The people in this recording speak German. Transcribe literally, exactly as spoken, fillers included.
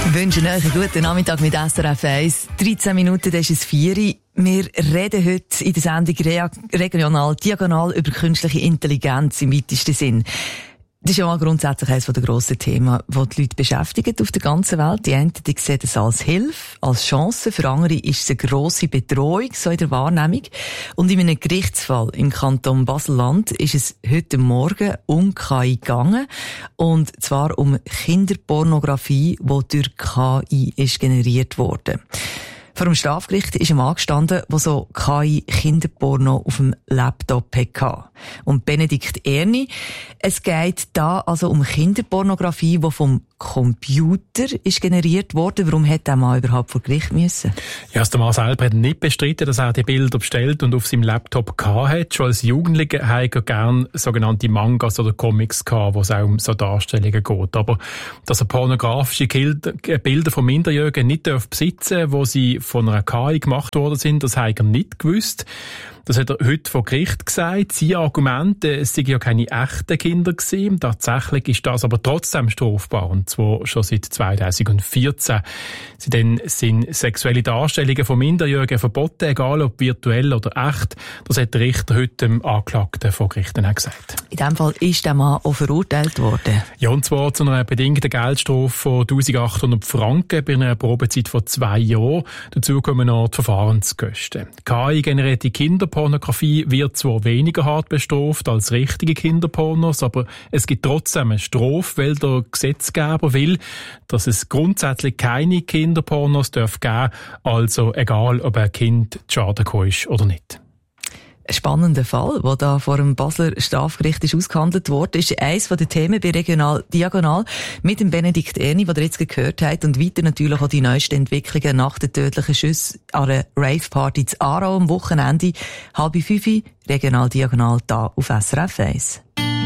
Wir wünschen euch einen guten Nachmittag mit S R F eins. dreizehn Minuten, das ist es vier. Wir reden heute in der Sendung regional, diagonal über künstliche Intelligenz im weitesten Sinn. Das ist ja mal grundsätzlich eines der grossen Themen, die die Leute beschäftigen auf der ganzen Welt. Die einen die sehen es als Hilfe, als Chance. Für andere ist es eine grosse Bedrohung, so in der Wahrnehmung. Und in einem Gerichtsfall im Kanton Basel-Land ist es heute Morgen um K I gegangen. Und zwar um Kinderpornografie, die durch K I ist generiert wurde. Vor dem Strafgericht ist ein Mann gestanden, der so K I-Kinderporno auf dem Laptop hatte. Und Benedikt Erni, es geht da also um Kinderpornografie, die vom Computer ist generiert wurde. Warum hätte der Mann überhaupt vor Gericht müssen? Ja, also der Mann selber hat nicht bestritten, dass er die Bilder bestellt und auf seinem Laptop gehabt hat. Schon als Jugendlicher hat er gerne sogenannte Mangas oder Comics gehabt, wo es auch um so Darstellungen geht. Aber dass er pornografische Bilder von Minderjährigen nicht besitzen darf, wo sie von einer K I gemacht worden sind, das hat er nicht gewusst. Das hat er heute vor Gericht gesagt. Sein Argument, es seien ja keine echten Kinder gewesen. Tatsächlich ist das aber trotzdem strafbar. Und zwar schon seit zweitausendvierzehn. Seitdem sind sexuelle Darstellungen von Minderjährigen verboten, egal ob virtuell oder echt. Das hat der Richter heute dem Anklagten vor Gericht gesagt. In diesem Fall ist der Mann auch verurteilt worden. Ja, und zwar zu einer bedingten Geldstrafe von eintausendachthundert Franken bei einer Probezeit von zwei Jahren. Dazu kommen noch die Verfahrenskosten. K I-generierte Kinderpornografie wird zwar weniger hart bestraft als richtige Kinderpornos, aber es gibt trotzdem eine Strafe, weil der Gesetzgeber will, dass es grundsätzlich keine Kinderpornos darf geben, also egal, ob ein Kind zu Schaden gekommen ist oder nicht. Ein spannender Fall, der da vor dem Basler Strafgericht ist ausgehandelt wurde, ist eines der Themen bei Regional Diagonal mit dem Benedikt Erni, den ihr jetzt gehört habt, und weiter natürlich auch die neuesten Entwicklungen nach den tödlichen Schüssen an einer Rave-Party zu Aarau am Wochenende. Halb fünf, Regional Diagonal da auf S R F eins.